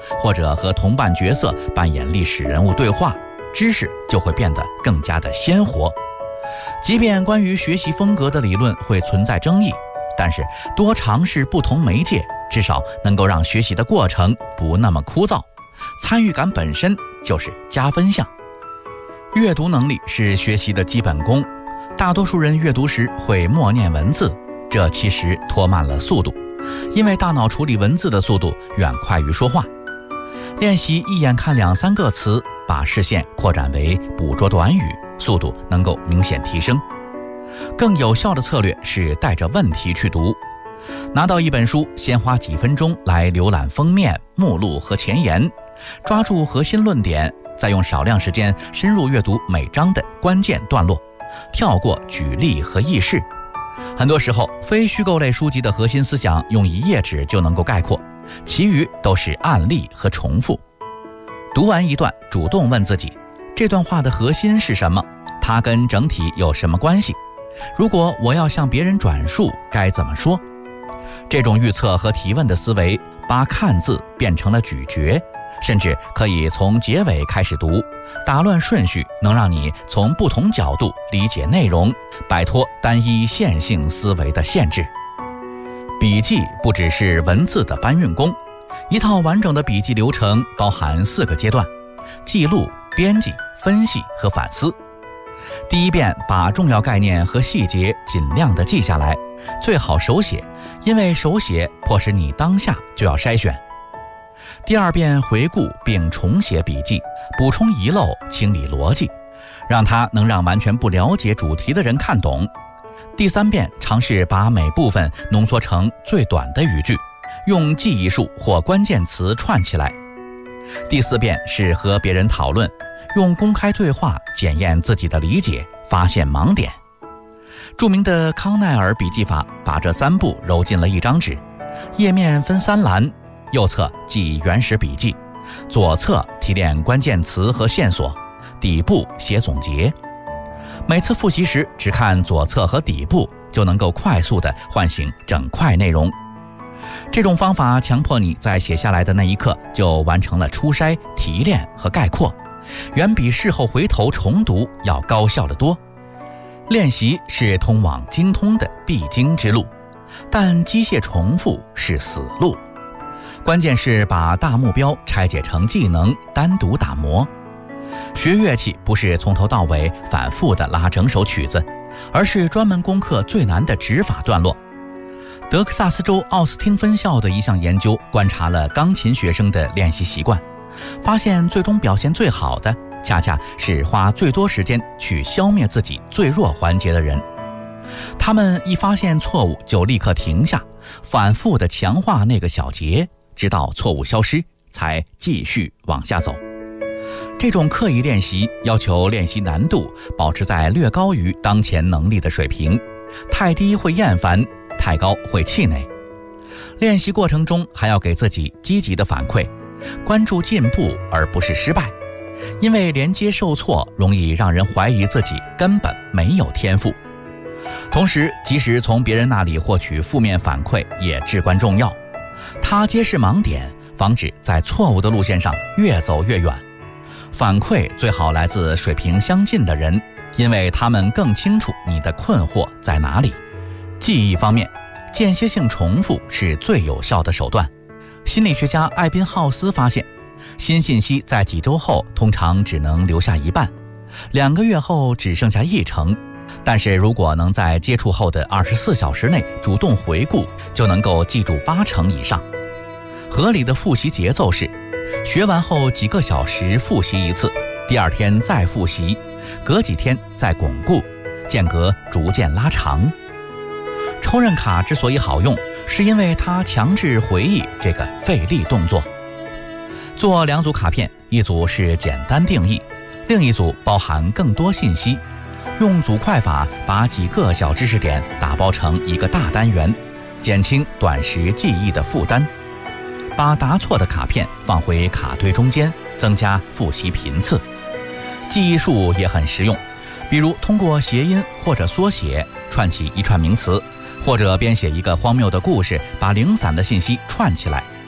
或者和同伴角色扮演历史人物对话，知识就会变得更加的鲜活。即便关于学习风格的理论会存在争议，但是多尝试不同媒介，至少能够让学习的过程不那么枯燥，参与感本身就是加分项。阅读能力是学习的基本功，大多数人阅读时会默念文字，这其实拖慢了速度，因为大脑处理文字的速度远快于说话。练习一眼看2-3个词，把视线扩展为捕捉短语，速度能够明显提升。更有效的策略是带着问题去读，拿到一本书，先花几分钟来浏览封面、目录和前言，抓住核心论点，再用少量时间深入阅读每章的关键段落，跳过举例和议事。很多时候，非虚构类书籍的核心思想用1页纸就能够概括，其余都是案例和重复。读完一段，主动问自己，这段话的核心是什么？它跟整体有什么关系？如果我要向别人转述，该怎么说？这种预测和提问的思维，把看字变成了咀嚼，甚至可以从结尾开始读，打乱顺序，能让你从不同角度理解内容，摆脱单一线性思维的限制。笔记不只是文字的搬运工，一套完整的笔记流程包含4个阶段：记录、编辑、分析和反思。第一遍把重要概念和细节尽量的记下来，最好手写，因为手写迫使你当下就要筛选。第二遍回顾并重写笔记，补充遗漏，清理逻辑，让它能让完全不了解主题的人看懂。第三遍尝试把每部分浓缩成最短的语句，用记忆术或关键词串起来。第四遍是和别人讨论，用公开对话检验自己的理解，发现盲点。著名的康奈尔笔记法把这3步揉进了1张纸，页面分3栏，右侧记原始笔记，左侧提炼关键词和线索，底部写总结。每次复习时只看左侧和底部，就能够快速地唤醒整块内容。这种方法强迫你在写下来的那一刻就完成了初筛、提炼和概括，远比事后回头重读要高效得多。练习是通往精通的必经之路，但机械重复是死路。关键是把大目标拆解成技能，单独打磨。学乐器不是从头到尾反复地拉整首曲子，而是专门攻克最难的指法段落。德克萨斯州奥斯汀分校的一项研究观察了钢琴学生的练习习惯，发现最终表现最好的恰恰是花最多时间去消灭自己最弱环节的人。他们一发现错误就立刻停下，反复地强化那个小节，直到错误消失，才继续往下走。这种刻意练习要求练习难度保持在略高于当前能力的水平，太低会厌烦，太高会气馁。练习过程中还要给自己积极的反馈，关注进步而不是失败，因为连接受挫容易让人怀疑自己根本没有天赋。同时，即使从别人那里获取负面反馈也至关重要，它揭示盲点，防止在错误的路线上越走越远。反馈最好来自水平相近的人，因为他们更清楚你的困惑在哪里。记忆方面，间歇性重复是最有效的手段。心理学家艾宾浩斯发现，新信息在几周后通常只能留下一半，2个月后只剩下1成，但是如果能在接触后的24小时内主动回顾，就能够记住8成以上。合理的复习节奏是，学完后几个小时复习一次，第2天再复习，隔几天再巩固，间隔逐渐拉长。抽认卡之所以好用，是因为它强制回忆这个费力动作。做2组卡片，一组是简单定义，另一组包含更多信息，用组块法把几个小知识点打包成一个大单元，减轻短时记忆的负担。把答错的卡片放回卡堆中间，增加复习频次。记忆术也很实用，比如通过谐音或者缩写串起一串名词，或者编写一个荒谬的故事，把零散的信息串起来。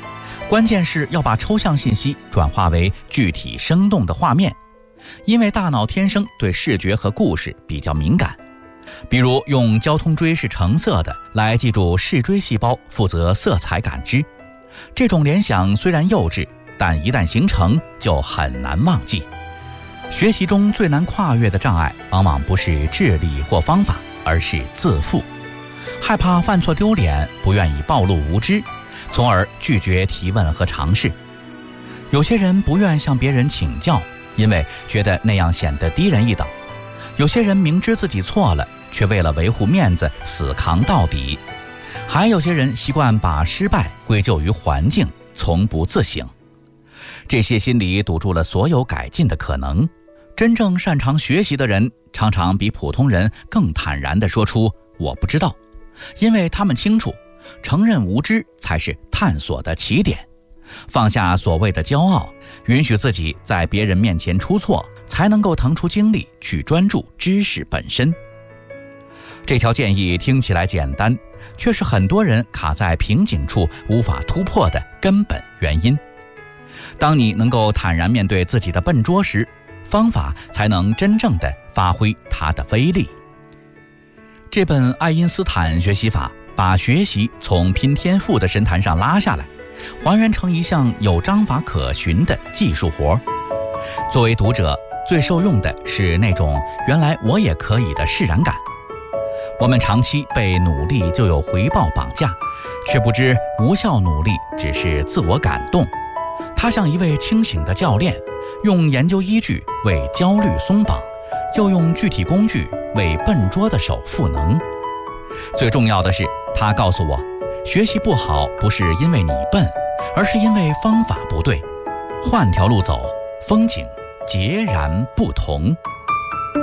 关键是要把抽象信息转化为具体生动的画面，因为大脑天生对视觉和故事比较敏感。比如用交通锥是橙色的来记住视锥细胞负责色彩感知，这种联想虽然幼稚，但一旦形成就很难忘记。学习中最难跨越的障碍往往不是智力或方法，而是自负，害怕犯错丢脸，不愿意暴露无知，从而拒绝提问和尝试。有些人不愿向别人请教，因为觉得那样显得低人一等。有些人明知自己错了，却为了维护面子死扛到底。还有些人习惯把失败归咎于环境，从不自省。这些心理堵住了所有改进的可能。真正擅长学习的人，常常比普通人更坦然地说出我不知道，因为他们清楚，承认无知才是探索的起点。放下所谓的骄傲，允许自己在别人面前出错，才能够腾出精力去专注知识本身。这条建议听起来简单，却是很多人卡在瓶颈处无法突破的根本原因。当你能够坦然面对自己的笨拙时，方法才能真正的发挥它的威力。这本爱因斯坦学习法把学习从拼天赋的神坛上拉下来，还原成一项有章法可循的技术活。作为读者，最受用的是那种原来我也可以的释然感。我们长期被努力就有回报绑架，却不知无效努力只是自我感动。他像一位清醒的教练，用研究依据为焦虑松绑，又用具体工具为笨拙的手赋能。最重要的是，他告诉我，学习不好不是因为你笨，而是因为方法不对。换条路走，风景截然不同。